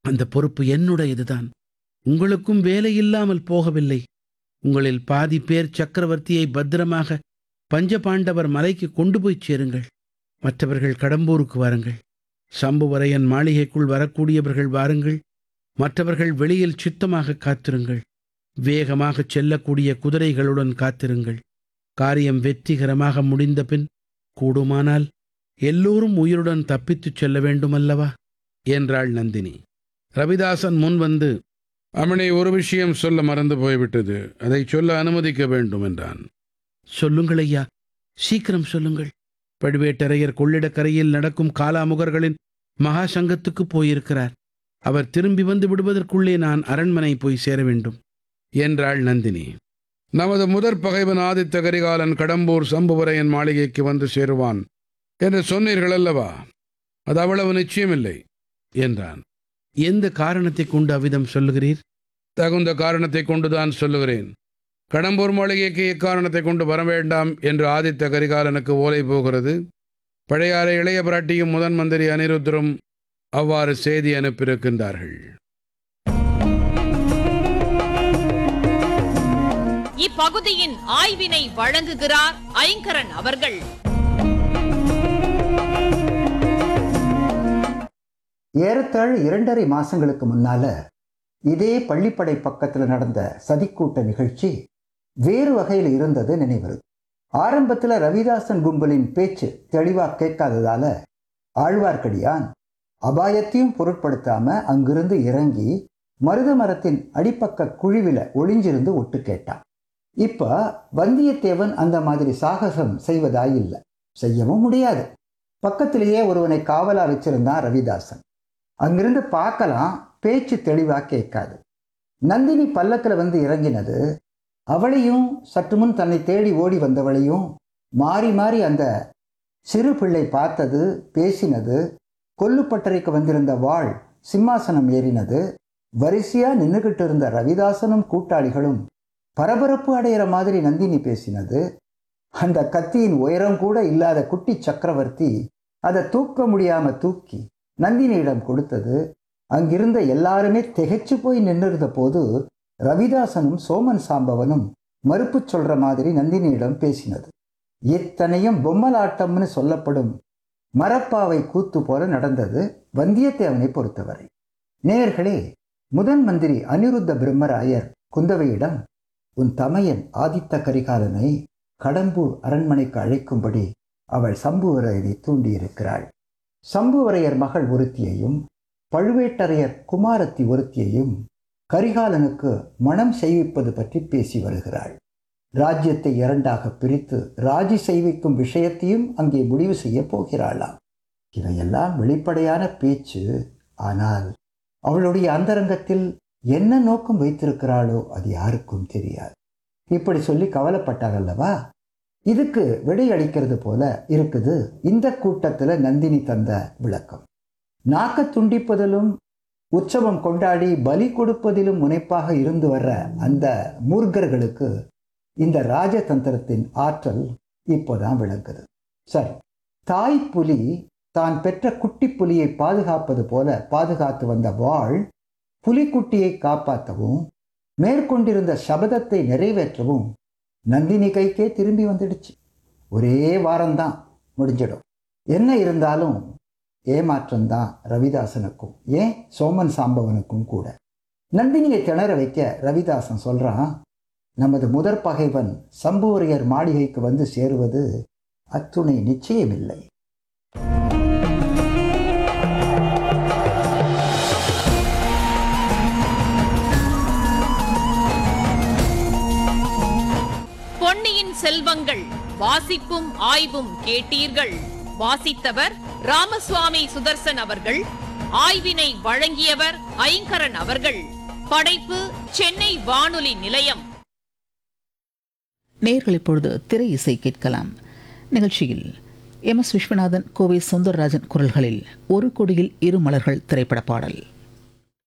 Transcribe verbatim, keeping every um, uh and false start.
அந்த பொறுப்பு என்னுடையதுதான். உங்களுக்கும் வேலை இல்லாமல் போகவில்லை. உங்களில் பாதி பேர் சக்கரவர்த்தியை பத்திரமாக பஞ்சபாண்டவர் மலைக்கு கொண்டு போய்ச் சேருங்கள். மற்றவர்கள் கடம்பூருக்கு வாருங்கள். சம்புவரையன் மாளிகைக்குள் வரக்கூடியவர்கள் வாருங்கள். மற்றவர்கள் வெளியில் சித்தமாக காத்திருங்கள். வேகமாகச் செல்லக்கூடிய குதிரைகளுடன் காத்திருங்கள். காரியம் வெற்றிகரமாக முடிந்த பின் கூடுமானால் எல்லோரும் உயிருடன் தப்பித்துச் செல்ல வேண்டுமல்லவா என்றாள் நந்தினி. ரவிதாசன் முன் வந்து, அம்மணி, ஒரு விஷயம் சொல்ல மறந்து போய்விட்டது, அதை சொல்ல அனுமதிக்க வேண்டும் என்றான். சொல்லுங்கள் ஐயா, சீக்கிரம் சொல்லுங்கள். பழுவேட்டரையர் கொள்ளிடக்கரையில் நடக்கும் காலாமுகர்களின் மகா சங்கத்துக்கு போயிருக்கிறார். அவர் திரும்பி வந்து விடுவதற்குள்ளே நான் அரண்மனை போய் சேர வேண்டும் என்றாள் நந்தினி. நமது முதற் பகைவன் ஆதித்த கரிகாலன் கடம்பூர் சம்புவரையன் மாளிகைக்கு வந்து சேருவான் என்று சொன்னீர்கள் அல்லவா? அது அவ்வளவு நிச்சயமில்லை என்றான். எந்த காரணத்தை கொண்டு அவ்விதம் சொல்லுகிறீர்? தகுந்த காரணத்தை கொண்டுதான் சொல்லுகிறேன். கடம்பூர் மாளிகைக்கு எக்காரணத்தை கொண்டு வர வேண்டாம் என்று ஆதித்த கரிகாலனுக்கு ஓலை போகிறது. பழையாறை இளைய பிராட்டியும் முதன் மந்திரி அனிருத்தரும் அவ்வாறு செய்தி அனுப்பியிருக்கின்றார்கள். இப்பகுதியின் ஆய்வினை வழங்குகிறார் ஐங்கரன் அவர்கள். ஏறத்தாழ இரண்டரை மாசங்களுக்கு முன்னால இதே பள்ளிப்படை பக்கத்தில் நடந்த சதிக்கூட்ட நிகழ்ச்சி வேறு வகையில் இருந்தது நினைவு. ஆரம்பத்தில் ரவிதாசன் கும்பலின் பேச்சு தெளிவா கேட்காததால ஆழ்வார்க்கடியான் அபாயத்தையும் பொருட்படுத்தாம அங்கிருந்து இறங்கி மருத மரத்தின் அடிப்பக்க குழிவில ஒளிஞ்சிருந்து ஒட்டு கேட்டான். இப்ப வந்தியத்தேவன் அந்த மாதிரி சாகசம் செய்வதாயில்லை, செய்யவும் முடியாது. பக்கத்திலேயே ஒருவனை காவலா வச்சிருந்தான் ரவிதாசன். அங்கிருந்து பார்க்கலாம், பேச்சு தெளிவா கேட்காது. நந்தினி பல்லக்கில் வந்து இறங்கினது, அவளையும் சற்று முன் தன்னை தேடி ஓடி வந்தவளையும் மாறி மாறி அந்த சிறு பிள்ளை பார்த்தது, பேசினது, கொல்லுப்பட்டறைக்கு வந்திருந்த வாள் சிம்மாசனம் ஏறினது, வரிசையா நின்றுகிட்டு இருந்த ரவிதாசனும் கூட்டாளிகளும் பரபரப்பு அடைகிற மாதிரி நந்தினி பேசினது, அந்த கத்தியின் உயரம் கூட இல்லாத குட்டி சக்கரவர்த்தி அதை தூக்க முடியாம தூக்கி நந்தினியிடம் கொடுத்தது, அங்கிருந்த எல்லாருமே திகைச்சு போய் நின்றிருந்த போது ரவிதாசனும் சோமன் சாம்பவனும் மறுப்பு சொல்ற மாதிரி நந்தினியிடம் பேசினது, இத்தனையும் பொம்மலாட்டம்னு சொல்லப்படும் மரப்பாவை கூத்து போல நடந்தது வந்தியத்தேவனை பொறுத்தவரை. நேயர்களே, முதன் மந்திரி அனிருத்த பிரம்மராயர் குந்தவையிடம், உன் தமையன் ஆதித்த கரிகாலனை கடம்பூர் அரண்மனைக்கு அழைக்கும்படி அவள் சம்புவரையரை தூண்டியிருக்கிறாள். சம்புவரையர் மகள் ஒருத்தியையும் பழுவேட்டரையர் குமாரத்தி ஒருத்தியையும் கரிகாலனுக்கு மனம் செய்விப்பது பற்றி பேசி வருகிறாள். ராஜ்யத்தை இரண்டாக பிரித்து ராஜி செய்விக்கும் விஷயத்தையும் அங்கே முடிவு செய்ய போகிறாளாம். இவையெல்லாம் வெளிப்படையான பேச்சு. ஆனால் அவளுடைய அந்தரங்கத்தில் என்ன நோக்கம் வைத்திருக்கிறாளோ அது யாருக்கும் தெரியாது. இப்படி சொல்லி கவலைப்பட்டார் அல்லவா? இதுக்கு விடையளிக்கிறது போல இருக்குது இந்த கூட்டத்தில் நந்தினி தந்த விளக்கம். நாக்க துண்டிப்பதிலும் உற்சவம் கொண்டாடி பலி கொடுப்பதிலும் முனைப்பாக இருந்து வர்ற அந்த மூர்க்கர்களுக்கு இந்த ராஜதந்திரத்தின் ஆற்றல் இப்போதான் விளங்குது. சரி, தாய் புலி தான் பெற்ற குட்டி புலியை பாதுகாப்பது போல பாதுகாத்து வந்த வாள் புலிக்குட்டியை காப்பாற்றவும் மேற்கொண்டிருந்த சபதத்தை நிறைவேற்றவும் நந்தினி கைக்கே திரும்பி வந்துடுச்சு. ஒரே வாரம்தான் முடிஞ்சிடும். என்ன இருந்தாலும் ஏமாற்றம்தான் ரவிதாசனுக்கும், ஏன் சோமன் சாம்பவனுக்கும் கூட. நந்தினியை திணற வைக்க ரவிதாசன் சொல்றான், நமது முதற் பகைவன் சம்புவரையர் மாளிகைக்கு வந்து சேருவது அத்துணை நிச்சயமில்லை. பொன்னியின் செல்வங்கள் வாசிப்பும் ஆய்வும் கேட்டீர்கள். வாசித்தவர் ராமசுவாமி சுதர்சன் அவர்கள். ஆய்வினை வழங்கியவர் ஐங்கரன் அவர்கள். படைப்பு சென்னை வானொலி நிலையம். நேயர்கள் இப்பொழுது திரை இசை கேட்கலாம். நிகழ்ச்சியில் எம் எஸ் விஸ்வநாதன், கோவை சுந்தரராஜன் குரல்களில் ஒரு கொடியில் இரு மலர்கள் திரைப்பட பாடல்.